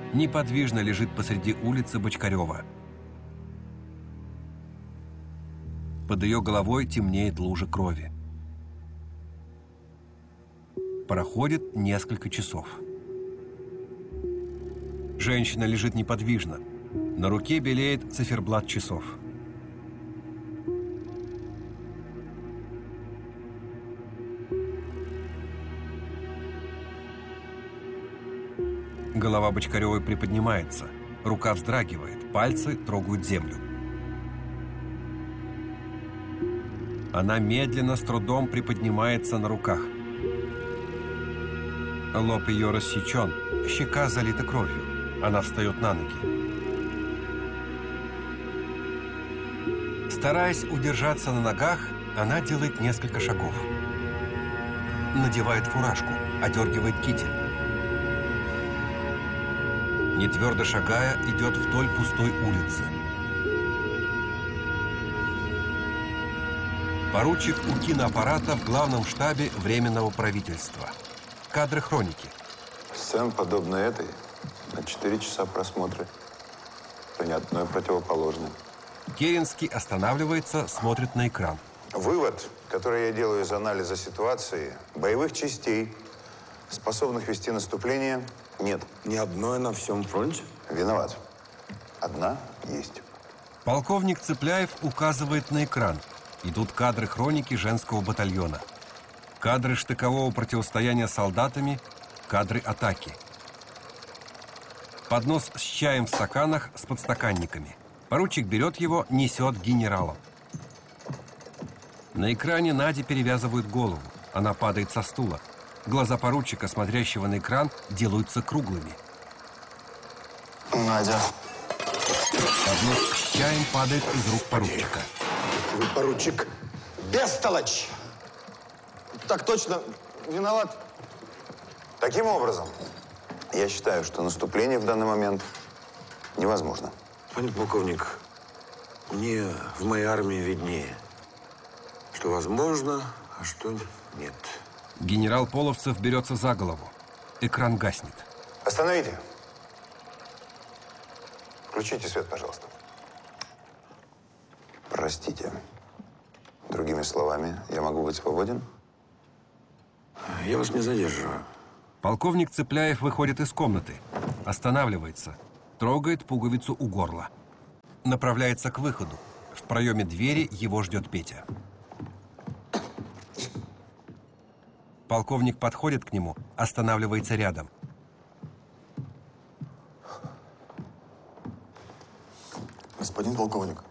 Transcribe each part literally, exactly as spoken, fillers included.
Неподвижно лежит посреди улицы Бочкарева. Под ее головой темнеет лужа крови. Проходит несколько часов. Женщина лежит неподвижно. На руке белеет циферблат часов. Голова Бочкаревой приподнимается, рука вздрагивает, пальцы трогают землю. Она медленно, с трудом приподнимается на руках. Лоб ее рассечен, щека залита кровью. Она встает на ноги. Стараясь удержаться на ногах, она делает несколько шагов. Надевает фуражку, одергивает китель. Нетвердо шагая, идет вдоль пустой улицы. Поручик у киноаппарата в главном штабе Временного правительства. Кадры хроники. Сцен, подобной этой, на четыре часа просмотра. То ни одной противоположной. Керенский останавливается, смотрит на экран. Вывод, который я делаю из анализа ситуации, боевых частей, способных вести наступление, нет. Ни одной на всем фронте? Виноват. Одна есть. Полковник Цыпляев указывает на экран. Идут кадры хроники женского батальона. Кадры штыкового противостояния с солдатами, кадры атаки. Поднос с чаем в стаканах с подстаканниками. Поручик берет его, несет к генералу. На экране Наде перевязывают голову. Она падает со стула. Глаза поручика, смотрящего на экран, делаются круглыми. Надя. Поднос с чаем падает из рук поручика. Вы, поручик, бестолочь! Так точно, виноват. Таким образом, я считаю, что наступление в данный момент невозможно. Пане полковник, мне в моей армии виднее, что возможно, а что нет. Генерал Половцев берется за голову. Экран гаснет. Остановите. Включите свет, пожалуйста. Простите. Другими словами, я могу быть свободен? Я вас не задерживаю. Полковник Цыпляев выходит из комнаты. Останавливается. Трогает пуговицу у горла. Направляется к выходу. В проеме двери его ждет Петя. Полковник подходит к нему, останавливается рядом. Господин полковник,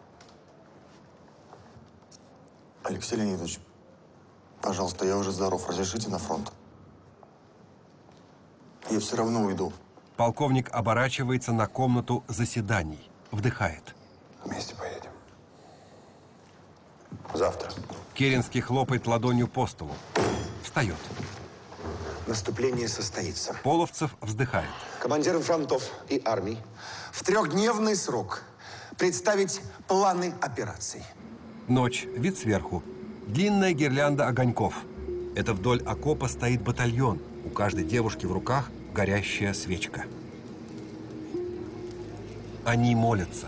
Алексей Леонидович, пожалуйста, я уже здоров, разрешите на фронт? Я все равно уйду. Полковник оборачивается на комнату заседаний. Вдыхает. Вместе поедем. Завтра. Керенский хлопает ладонью по столу. Встает. Наступление состоится. Половцев вздыхает. Командирам фронтов и армий в трехдневный срок представить планы операций. Ночь. Вид сверху. Длинная гирлянда огоньков. Это вдоль окопа стоит батальон. У каждой девушки в руках горящая свечка. Они молятся.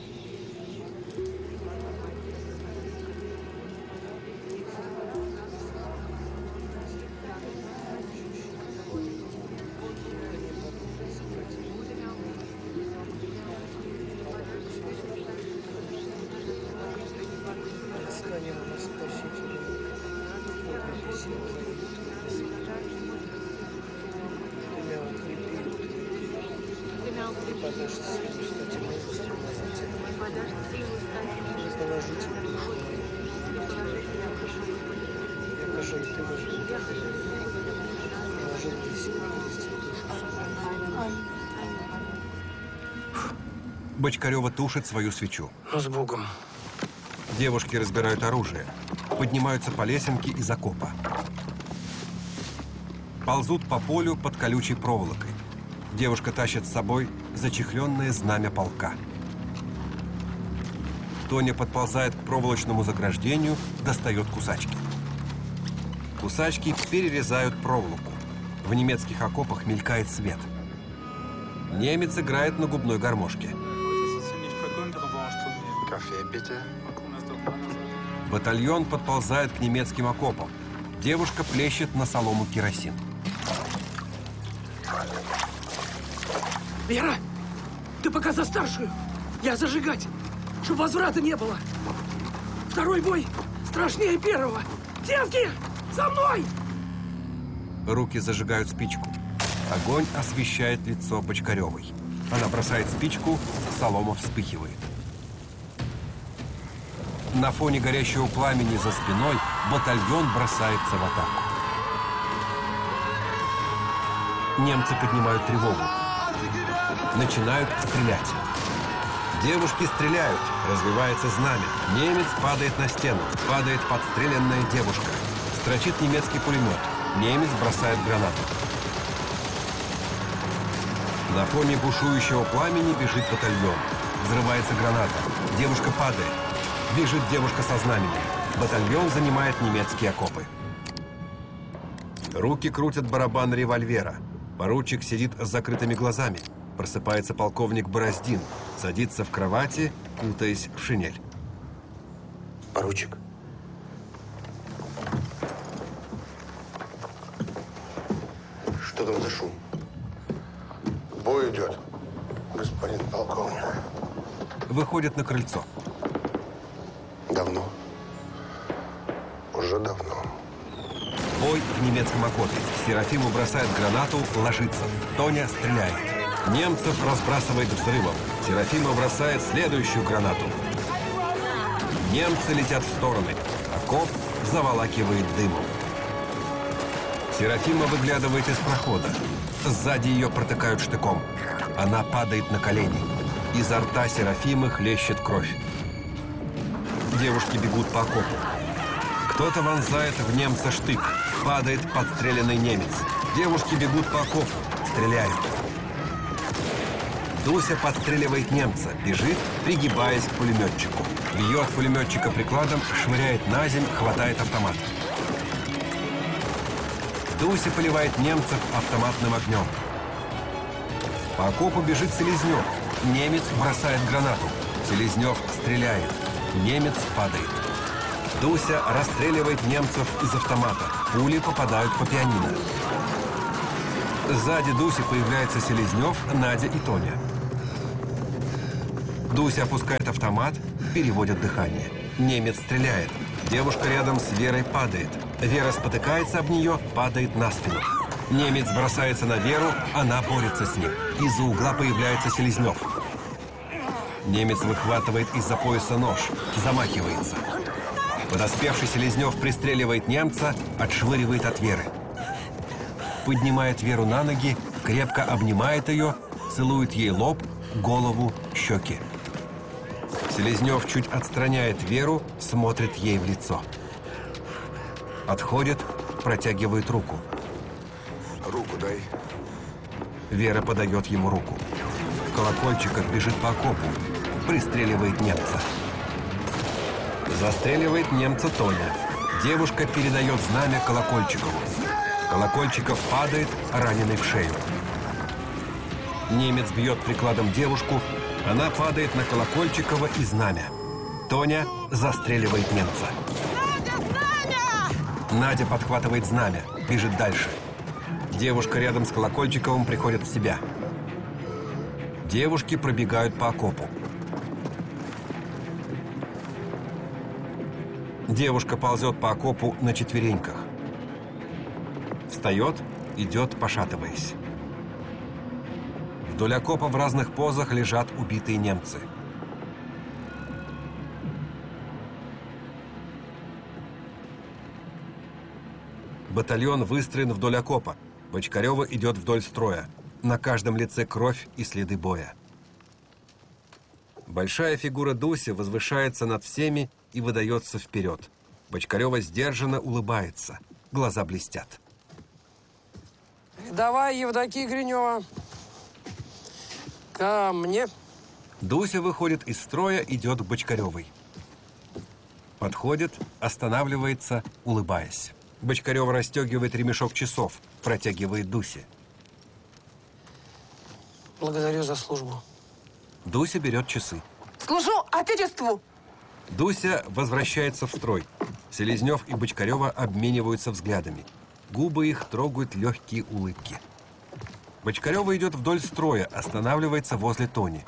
Бочкарева тушит свою свечу. Ну, с Богом. Девушки разбирают оружие. Поднимаются по лесенке из окопа. Ползут по полю под колючей проволокой. Девушка тащит с собой зачехленное знамя полка. Тоня подползает к проволочному заграждению, достает кусачки. Кусачки перерезают проволоку. В немецких окопах мелькает свет. Немец играет на губной гармошке. Батальон подползает к немецким окопам. Девушка плещет на солому керосин. Вера, ты пока за старшую. Я зажигать, чтобы возврата не было. Второй бой страшнее первого. Девки, за мной! Руки зажигают спичку. Огонь освещает лицо Бочкаревой. Она бросает спичку, солома вспыхивает. На фоне горящего пламени за спиной батальон бросается в атаку. Немцы поднимают тревогу. Начинают стрелять. Девушки стреляют, развивается знамя. Немец падает на стену. Падает подстреленная девушка. Строчит немецкий пулемет. Немец бросает гранату. На фоне бушующего пламени бежит батальон. Взрывается граната. Девушка падает. Бежит девушка со знаменем. Батальон занимает немецкие окопы. Руки крутят барабан револьвера. Поручик сидит с закрытыми глазами. Просыпается полковник Бороздин. Садится в кровати, кутаясь в шинель. Поручик. Что там за шум? Бой идет, господин полковник. Выходит на крыльцо. Давно? Уже давно. Бой в немецком окопе. Серафиму бросает гранату, ложится. Тоня стреляет. Немцев разбрасывает взрывом. Серафима бросает следующую гранату. Немцы летят в стороны. Окоп заволакивает дымом. Серафима выглядывает из прохода. Сзади ее протыкают штыком. Она падает на колени. Изо рта Серафимы хлещет кровь. Девушки бегут по окопу. Кто-то вонзает в немца штык. Падает подстреленный немец. Девушки бегут по окопу. Стреляют. Дуся подстреливает немца. Бежит, пригибаясь к пулеметчику. Бьет пулеметчика прикладом, швыряет на земь, хватает автомат. Дуся поливает немцев автоматным огнем. По окопу бежит Селезнев. Немец бросает гранату. Селезнев стреляет. Немец падает. Дуся расстреливает немцев из автомата. Пули попадают по пианино. Сзади Дуси появляется Селезнев, Надя и Тоня. Дуся опускает автомат, переводит дыхание. Немец стреляет. Девушка рядом с Верой падает. Вера спотыкается об нее, падает на спину. Немец бросается на Веру, она борется с ним. Из-за угла появляется Селезнев. Немец выхватывает из-за пояса нож, замахивается. Подоспевший Селезнев пристреливает немца, отшвыривает от Веры. Поднимает Веру на ноги, крепко обнимает ее, целует ей лоб, голову, щеки. Селезнев чуть отстраняет Веру, смотрит ей в лицо. Отходит, протягивает руку. Руку дай. Вера подает ему руку. Колокольчиков бежит по окопу, пристреливает немца. Застреливает немца Тоня. Девушка передает знамя Колокольчикову. Колокольчиков падает, раненый в шею. Немец бьет прикладом девушку, она падает на Колокольчикова и знамя. Тоня застреливает немца. Надя подхватывает знамя, бежит дальше. Девушка рядом с Колокольчиковым приходит в себя. Девушки пробегают по окопу. Девушка ползет по окопу на четвереньках. Встает, идет, пошатываясь. Вдоль окопа в разных позах лежат убитые немцы. Батальон выстроен вдоль окопа. Бочкарева идет вдоль строя. На каждом лице кровь и следы боя. Большая фигура Дуси возвышается над всеми и выдается вперед. Бочкарева сдержанно улыбается. Глаза блестят. Давай, Евдокия Гринева. Ко мне. Дуся выходит из строя, идет к Бочкаревой. Подходит, останавливается, улыбаясь. Бочкарева расстегивает ремешок часов, протягивает Дусе. Благодарю за службу. Дуся берет часы. Служу Отечеству! Дуся возвращается в строй. Селезнев и Бочкарева обмениваются взглядами. Губы их трогают легкие улыбки. Бочкарева идет вдоль строя, останавливается возле Тони.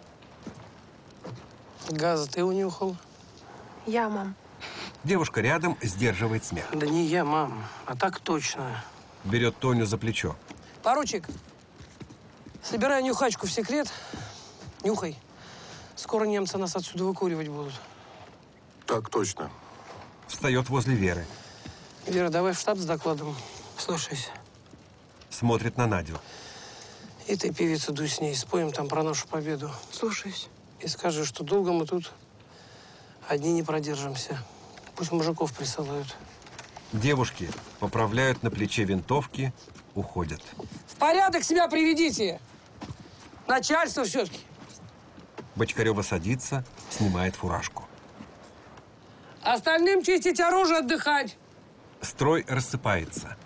Газа ты унюхал? Я, мам. Девушка рядом сдерживает смех. Да не я, мам, а так точно. Берет Тоню за плечо. Поручик, собирай нюхачку в секрет. Нюхай. Скоро немцы нас отсюда выкуривать будут. Так точно. Встает возле Веры. Вера, давай в штаб с докладом. Слушайся. Смотрит на Надю. И ты, певица, дуй с ней. Споем там про нашу победу. Слушаюсь. И скажи, что долго мы тут одни не продержимся. Пусть мужиков присылают. Девушки поправляют на плече винтовки, уходят. В порядок себя приведите! Начальство все-таки. Бочкарева садится, снимает фуражку. Остальным чистить оружие, отдыхать. Строй рассыпается.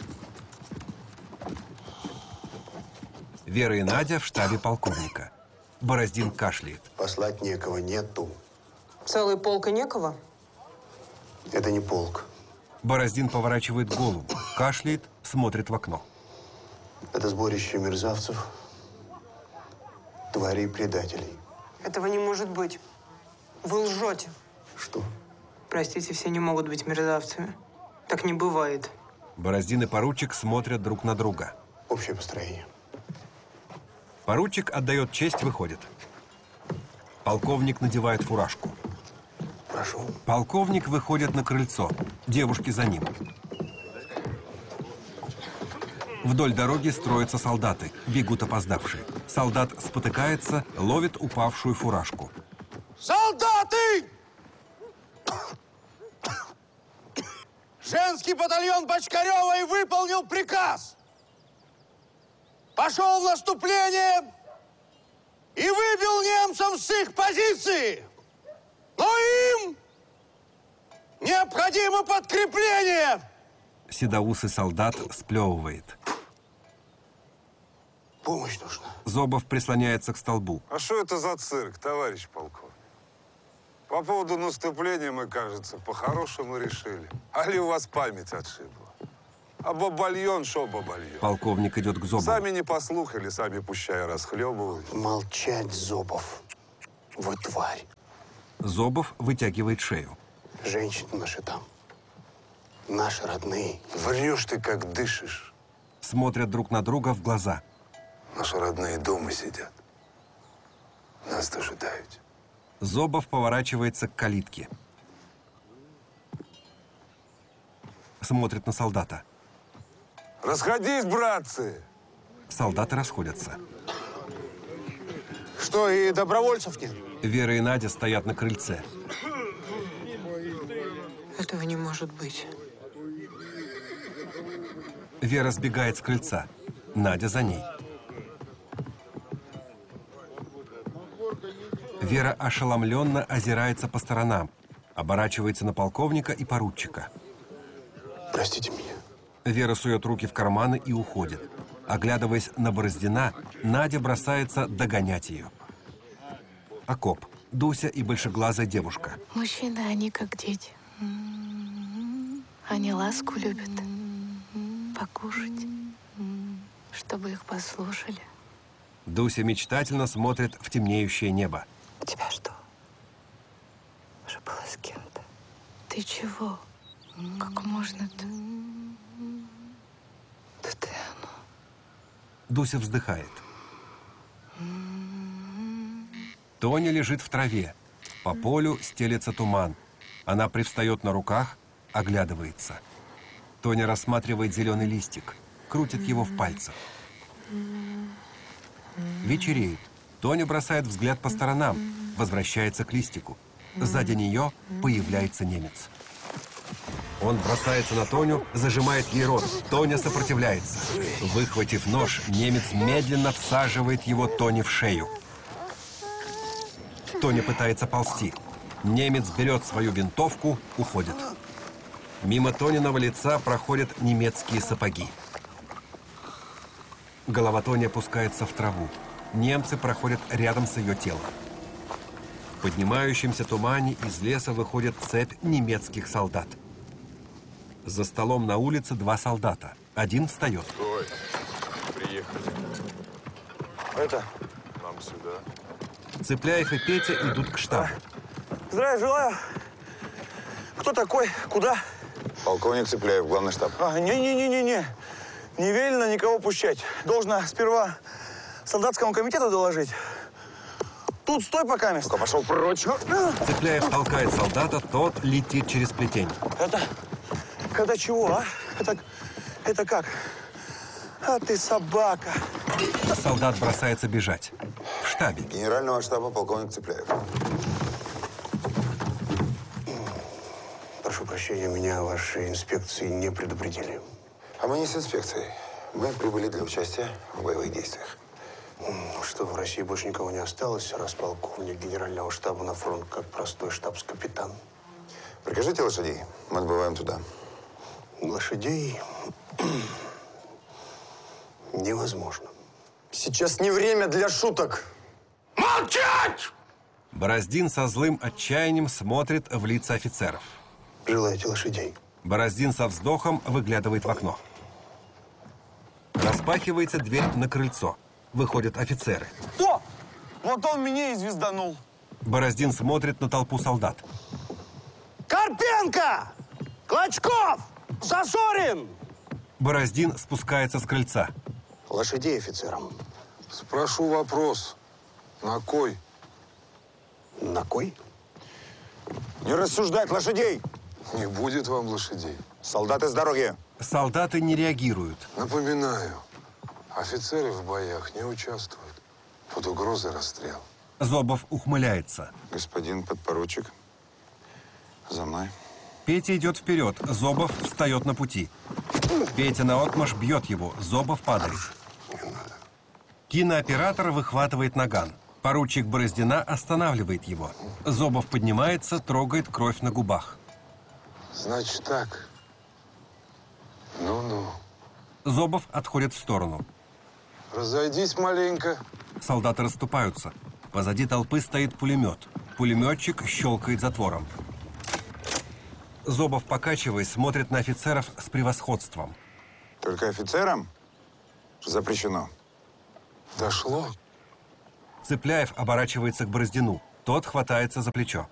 Вера и Надя в штабе полковника. Бороздин кашляет. Послать некого нету. Целый полк и некого? Это не полк. Бороздин поворачивает голову, кашляет, смотрит в окно. Это сборище мерзавцев, тварей и предателей. Этого не может быть. Вы лжете. Что? Простите, все не могут быть мерзавцами. Так не бывает. Бороздин и поручик смотрят друг на друга. Общее построение. Поручик отдает честь, выходит. Полковник надевает фуражку. Прошу. Полковник выходит на крыльцо. Девушки за ним. Вдоль дороги строятся солдаты. Бегут опоздавшие. Солдат спотыкается, ловит упавшую фуражку. Солдаты! Женский батальон Бочкаревой выполнил приказ. Пошел в наступление и выбил немцам с их позиции. Но им необходимо подкрепление. Седоусый солдат сплевывает. Помощь нужна. Зобов прислоняется к столбу. А что это за цирк, товарищ полковник? По поводу наступления мы, кажется, по-хорошему решили. Али у вас память отшибла? А бабальон, шо бабальон? Полковник идет к Зобову. Сами не послухали, сами пущая расхлебывают. Молчать, Зобов. Вы тварь. Зобов вытягивает шею. Женщины наши там. Наши родные. Врешь ты, как дышишь. Смотрят друг на друга в глаза. Наши родные дома сидят. Нас дожидают. Зобов поворачивается к калитке. Смотрит на солдата. Расходись, братцы! Солдаты расходятся. Что, и добровольцев нет? Вера и Надя стоят на крыльце. Этого не может быть. Вера сбегает с крыльца. Надя за ней. Вера ошеломленно озирается по сторонам. Оборачивается на полковника и поручика. Простите меня. Вера сует руки в карманы и уходит. Оглядываясь на Бороздина, Надя бросается догонять ее. Окоп. Дуся и большеглазая девушка. Мужчины, они как дети. Они ласку любят. Покушать. Чтобы их послушали. Дуся мечтательно смотрит в темнеющее небо. У тебя что? Уже было с кем-то? Ты чего? Как можно-то? Тут и оно. Дуся вздыхает. Тоня лежит в траве. По полю стелется туман. Она привстает на руках, оглядывается. Тоня рассматривает зеленый листик, крутит его в пальцах. Вечереет. Тоня бросает взгляд по сторонам, возвращается к листику. Сзади нее появляется немец. Он бросается на Тоню, зажимает ей рот. Тоня сопротивляется. Выхватив нож, немец медленно всаживает его Тоне в шею. Тоня пытается ползти. Немец берет свою винтовку, уходит. Мимо Тониного лица проходят немецкие сапоги. Голова Тони опускается в траву. Немцы проходят рядом с ее телом. В поднимающемся тумане из леса выходит цепь немецких солдат. За столом на улице два солдата. Один встает. Ой, приехали. Это? Нам сюда. Цепляев и Петя идут к штабу. Здравия желаю. Кто такой? Куда? Полковник Цепляев, главный штаб. А, не-не-не-не-не. Не велено никого пущать. Должно сперва солдатскому комитету доложить. Тут стой пока мест. Ну-ка, пошел прочь. Цепляев толкает солдата, тот летит через плетень. Это... Это чего, а? Это... Это как? А ты собака. Солдат бросается бежать. В штабе. Генерального штаба полковник Цепляев. Прошу прощения, меня ваши инспекции не предупредили. А мы не с инспекцией. Мы прибыли для участия в боевых действиях. Что, в России больше никого не осталось, раз полковник генерального штаба на фронт, как простой штабс-капитан? Прикажите лошадей, мы отбываем туда. Лошадей невозможно. Сейчас не время для шуток. Молчать! Бороздин со злым отчаянием смотрит в лица офицеров. Желаете лошадей? Бороздин со вздохом выглядывает в окно. Распахивается дверь на крыльцо. Выходят офицеры. Кто? Вот он меня и звезданул. Бороздин смотрит на толпу солдат. Карпенко! Клочков! Засорин! Бороздин спускается с крыльца. Лошадей офицерам. Спрошу вопрос. На кой? На кой? Не рассуждать, лошадей! Не будет вам лошадей. Солдаты с дороги. Солдаты не реагируют. Напоминаю, офицеры в боях не участвуют. Под угрозой расстрел. Зобов ухмыляется. Господин подпоручик, за мной. Петя идет вперед. Зобов встает на пути. Петя наотмашь бьет его. Зобов падает. Кинооператор выхватывает наган. Поручик Бороздина останавливает его. Зобов поднимается, трогает кровь на губах. Значит так. Ну-ну. Зобов отходит в сторону. Разойдись маленько. Солдаты расступаются. Позади толпы стоит пулемет. Пулеметчик щелкает затвором. Зобов, покачиваясь, смотрит на офицеров с превосходством. Только офицерам запрещено. Дошло? Цепляев оборачивается к Бороздину. Тот хватается за плечо.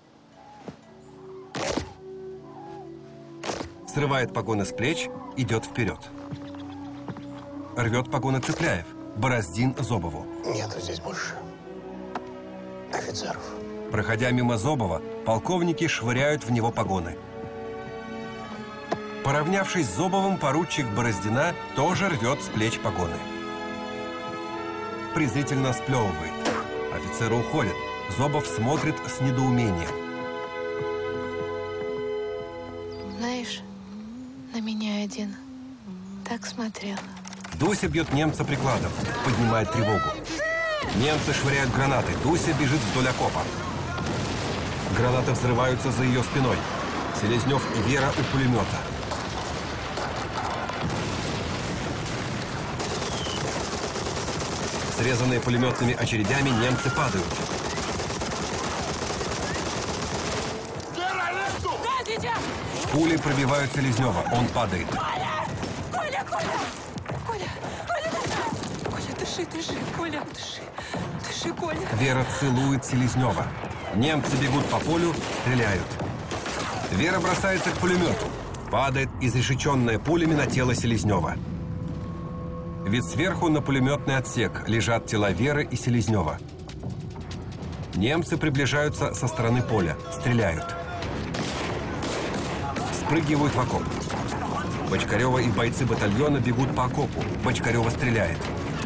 Срывает погоны с плеч, идет вперед. Рвет погоны Цепляев. Бороздин Зобову. Нету здесь больше офицеров. Проходя мимо Зобова, полковники швыряют в него погоны. Поравнявшись с Зобовым, поручик Бороздина тоже рвет с плеч погоны. Презрительно сплевывает. Офицеры уходят. Зобов смотрит с недоумением. Знаешь, на меня один так смотрела. Дуся бьет немца прикладом, поднимает тревогу. Немцы швыряют гранаты. Дуся бежит вдоль окопа. Гранаты взрываются за ее спиной. Селезнев и Вера у пулемета. Срезанные пулеметными очередями, немцы падают. Пули пробивают Селезнева. Он падает. Коля! Коля, Коля! Коля! Коля! Коля, дыши, дыши! Коля, дыши! Дыши, Коля! Вера целует Селезнева. Немцы бегут по полю, стреляют. Вера бросается к пулемету. Падает изрешеченная пулями на тело Селезнева. Ведь сверху на пулеметный отсек лежат тела Веры и Селезнева. Немцы приближаются со стороны поля, стреляют. Спрыгивают в окоп. Бочкарева и бойцы батальона бегут по окопу. Бочкарева стреляет.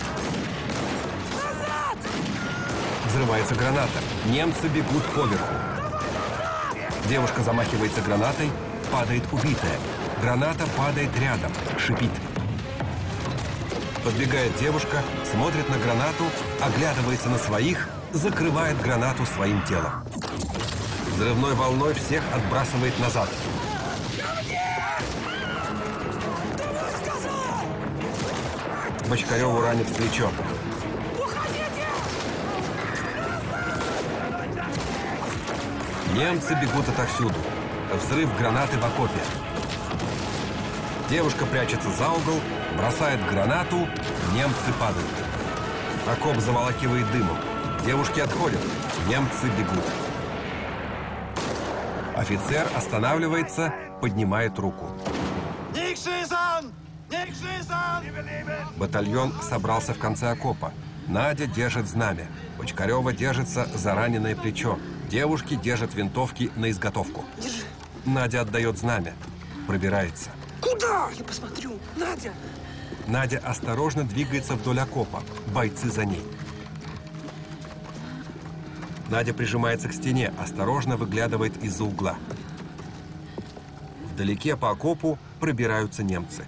Взрывается граната. Немцы бегут поверху. Девушка замахивается гранатой, падает убитая. Граната падает рядом, шипит. Подбегает девушка, смотрит на гранату, оглядывается на своих, закрывает гранату своим телом. Взрывной волной всех отбрасывает назад. Бочкареву ранит в плечо. Немцы бегут отовсюду. Взрыв гранаты в окопе. Девушка прячется за угол, бросает гранату, немцы падают. Окоп заволакивает дымом. Девушки отходят, немцы бегут. Офицер останавливается, поднимает руку. Батальон собрался в конце окопа. Надя держит знамя. Бочкарева держится за раненое плечо. Девушки держат винтовки на изготовку. Держи. Надя отдает знамя. Пробирается. Куда? Я посмотрю. Надя! Надя осторожно двигается вдоль окопа. Бойцы за ней. Надя прижимается к стене, осторожно выглядывает из-за угла. Вдалеке по окопу пробираются немцы.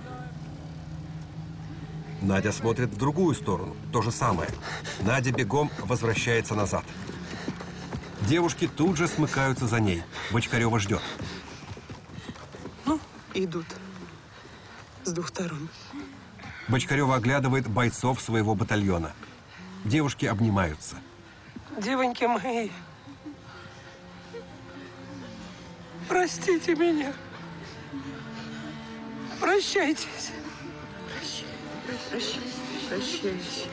Надя смотрит в другую сторону. То же самое. Надя бегом возвращается назад. Девушки тут же смыкаются за ней. Бочкарева ждет. Ну, идут. С двух сторон. Бочкарева оглядывает бойцов своего батальона. Девушки обнимаются. Девоньки мои, простите меня. Прощайтесь. Прощайтесь. Прощайтесь.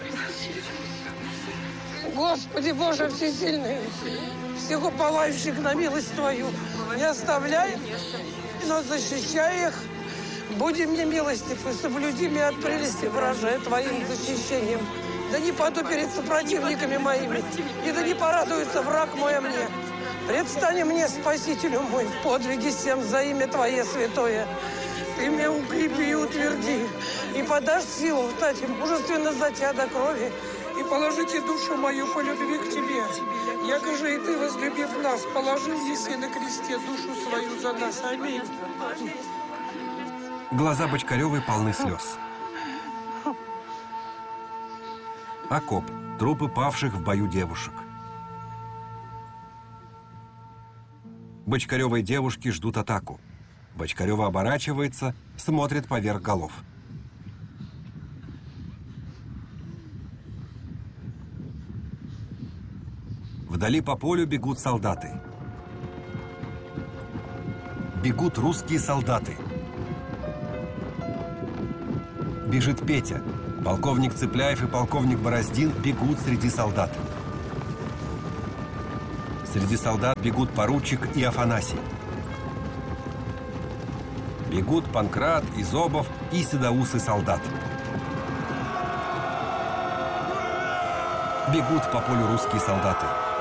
Господи Боже всесильный, всех уповающих на милость Твою не оставляй, но защищай их. Буди мне милостив и соблюди меня от прелести вражия Твоим защищением. Да не паду перед сопротивниками моими, и да не порадуется враг мой о мне. Предстань мне, Спасителю мой, в подвиге всем за имя Твое святое. Ты меня укрепи и утверди, и подашь силу встать мужественно за Тебя до крови, и положите душу мою по любви к Тебе. Яко же и Ты, возлюбив нас, положил еси на кресте душу свою за нас. Аминь. Глаза Бочкаревой полны слез. Окоп. Трупы павших в бою девушек. Бочкаревой девушки ждут атаку. Бочкарева оборачивается, смотрит поверх голов. Вдали по полю бегут солдаты. Бегут русские солдаты. Бежит Петя. Полковник Цыпляев и полковник Бороздин бегут среди солдат. Среди солдат бегут поручик и Афанасий. Бегут Панкрат, Изобов и седоусый солдат. Бегут по полю русские солдаты.